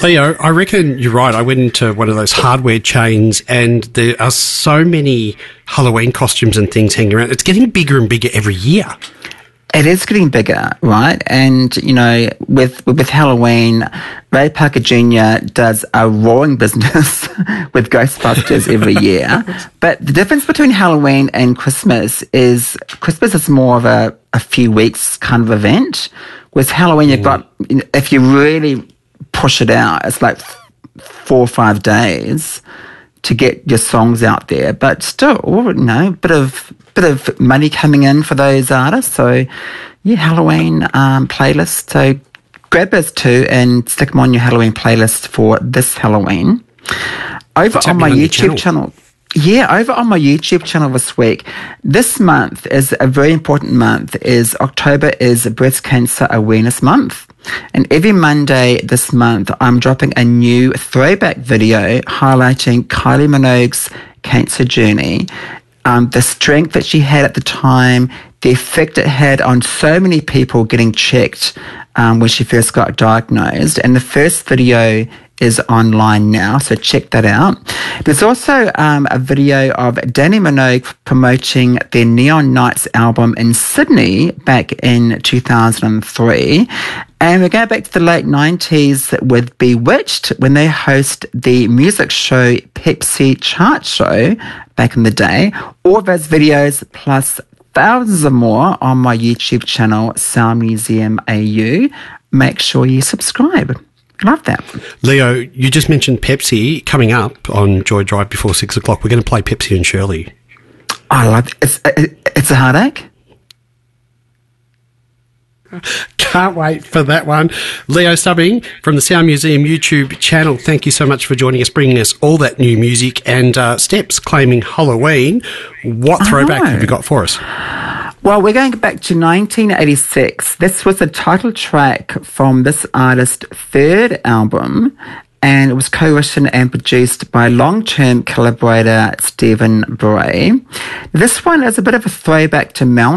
Leo, I reckon you're right. I went into one of those hardware chains and there are so many Halloween costumes and things hanging around. It's getting bigger and bigger every year. It is getting bigger, right? And, you know, with Halloween, Ray Parker Jr. does a roaring business with Ghostbusters every year. But the difference between Halloween and Christmas is more of a few weeks kind of event. With Halloween, you've got, if you really push it out, it's like 4 or 5 days to get your songs out there. But still, you know, bit of money coming in for those artists. So, yeah, Halloween playlist. So grab those two and stick them on your Halloween playlist for this Halloween. Over on my YouTube channel. Yeah, over on my YouTube channel this week. This month is a very important month. October is Breast Cancer Awareness Month. And every Monday this month, I'm dropping a new throwback video highlighting Kylie Minogue's cancer journey. The strength that she had at the time, the effect it had on so many people getting checked when she first got diagnosed. And the first video is online now, so check that out. There's also a video of Danny Minogue promoting their Neon Nights album in Sydney back in 2003. And we're going back to the late 90s with Bewitched when they host the music show Pepsi Chart Show back in the day. All of those videos plus thousands of more on my YouTube channel, Sound Museum AU. Make sure you subscribe. Love that. Leo, you just mentioned Pepsi coming up on Joy Drive before 6 o'clock. We're going to play Pepsi and Shirley. I love it. It's a heartache. Can't wait for that one. Leo Stubbing from the Sound Museum YouTube channel, thank you so much for joining us, bringing us all that new music and Steps claiming Halloween. What throwback have you got for us? Well, we're going back to 1986. This was the title track from this artist's third album, and it was co-written and produced by long-term collaborator Stephen Bray. This one is a bit of a throwback to Mel